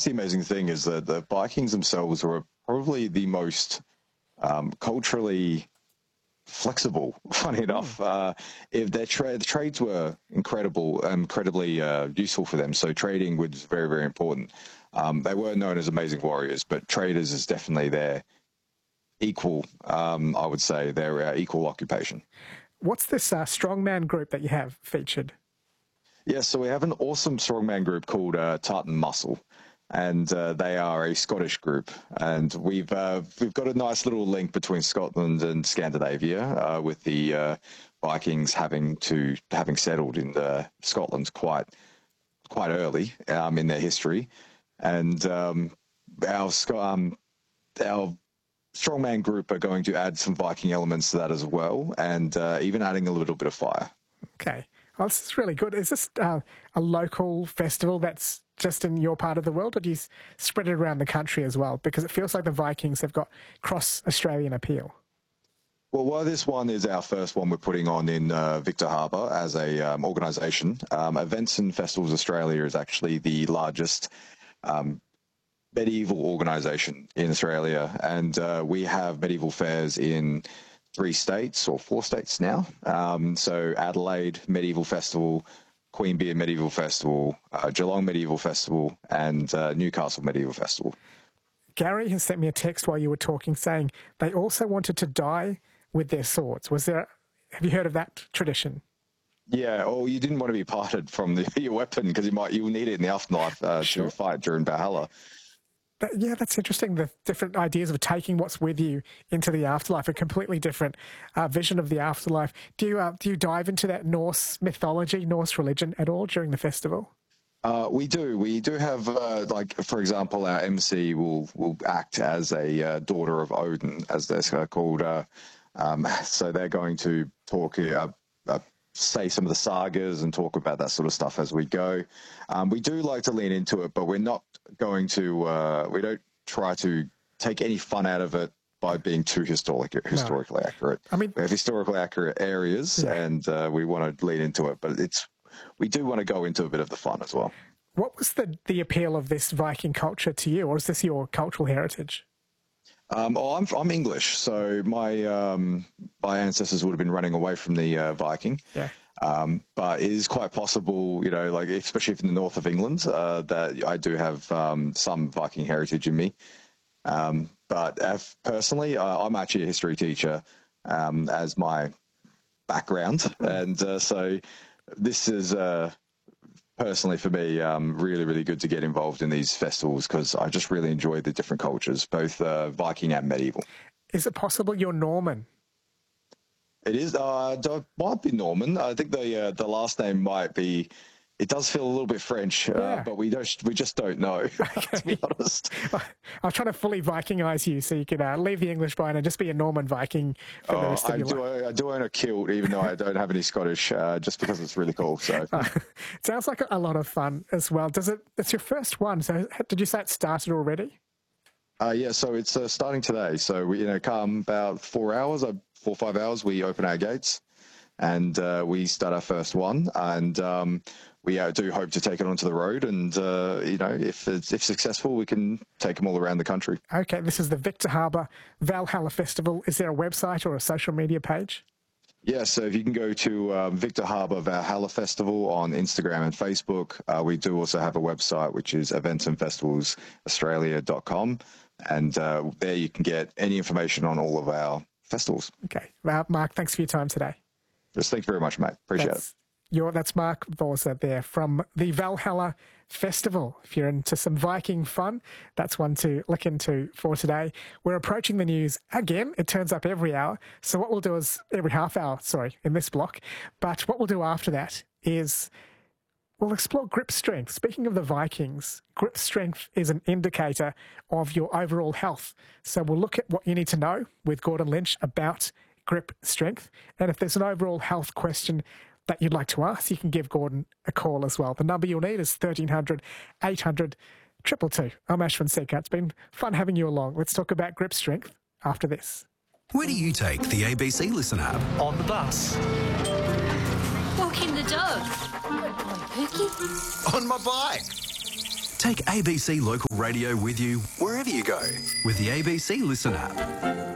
That's the amazing thing is that the Vikings themselves were probably the most culturally flexible, funny enough. If the trades were incredibly useful for them. So trading was very, very important. They were known as amazing warriors, but traders is definitely their equal, I would say, their equal occupation. What's this strongman group that you have featured? Yes, so we have an awesome strongman group called Tartan Muscle, and they are a Scottish group. And we've got a nice little link between Scotland and Scandinavia, with the Vikings having settled in Scotland quite early in their history, and our strongman group are going to add some Viking elements to that as well, and even adding a little bit of fire. Okay. Well, this is really good. Is this a local festival that's just in your part of the world, or do you spread it around the country as well? Because it feels like the Vikings have got cross-Australian appeal. Well, while this one is our first one we're putting on in Victor Harbor as a organisation, Events and Festivals Australia is actually the largest medieval organisation in Australia, and we have medieval fairs in 3 states or 4 states now. So Adelaide Medieval Festival, Queanbeyan Medieval Festival, Geelong Medieval Festival, and Newcastle Medieval Festival. Gary has sent me a text while you were talking saying they also wanted to die with their swords. Have you heard of that tradition? Yeah, or you didn't want to be parted from your weapon because you'll need it in the afterlife to fight during Valhalla. Yeah, that's interesting. The different ideas of taking what's with you into the afterlife, a completely different vision of the afterlife. Do you dive into that Norse mythology, Norse religion at all during the festival? We do. We do have, for example, our MC will act as a daughter of Odin, as they're called. So they're going to talk, say some of the sagas and talk about that sort of stuff as we go. We do like to lean into it, but we're not going to, we don't try to take any fun out of it by being too historically accurate. I mean, we have historically accurate areas, and we want to lean into it, but we do want to go into a bit of the fun as well. What was the appeal of this Viking culture to you, or is this your cultural heritage? I'm English, so my ancestors would have been running away from the Viking. Yeah. But it is quite possible, especially in the north of England, that I do have some Viking heritage in me. But personally, I'm actually a history teacher as my background, and so this is personally for me really, really good to get involved in these festivals because I just really enjoy the different cultures, both Viking and medieval. Is it possible you're Norman? It is. Might be Norman. I think the last name might be. It does feel a little bit French, but we just don't know, to be honest. I'm trying to fully Vikingize you so you can leave the English behind and just be a Norman Viking for the rest of your life. I do own a kilt, even though I don't have any Scottish, just because it's really cool. So it sounds like a lot of fun as well. It's your first one, so did you say it started already? Yeah, so it's starting today. So we, come about 4 hours, 4 or 5 hours, we open our gates and we start our first one. And we do hope to take it onto the road, and if successful, we can take them all around the country. Okay, this is the Victor Harbor Valhalla Festival. Is there a website or a social media page? Yeah, so if you can go to Victor Harbor Valhalla Festival on Instagram and Facebook. We do also have a website, which is eventsandfestivalsaustralia.com, and there you can get any information on all of our festivals. Okay, well, Mark, thanks for your time today. Just thank you very much, mate. Appreciate it. That's Mark Vorza there from the Valhalla Festival. If you're into some Viking fun, that's one to look into for today. We're approaching the news again. It turns up every hour. So what we'll do is every half hour, in this block. But what we'll do after that is we'll explore grip strength. Speaking of the Vikings, grip strength is an indicator of your overall health. So we'll look at what you need to know with Gordon Lynch about grip strength. And if there's an overall health question that you'd like to ask, you can give Gordon a call as well. The number you'll need is 1300 800 222. I'm Ashwin Sekhar. It's been fun having you along. Let's talk about grip strength after this. Where do you take the ABC Listen app? On the bus. Walking the dog. On my bike. Take ABC Local Radio with you wherever you go with the ABC Listen app.